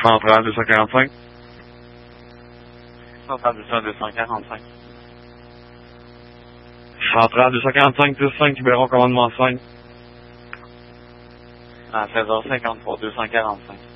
Centrale 245. Centrale 245. Centrale 245 plus 5, libérons commandement 5. À 16h53, 245.